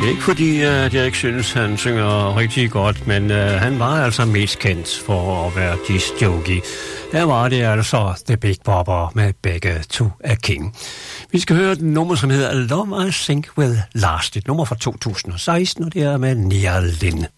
Ikke fordi jeg ikke synes, han synger rigtig godt, men han var altså mest kendt for at være disc jockey. Her var det altså The Big Bopper med Beggar to a King. Vi skal høre et nummer, som hedder Love I Think Will Last. Et nummer fra 2016, og det er med Neil Lynn.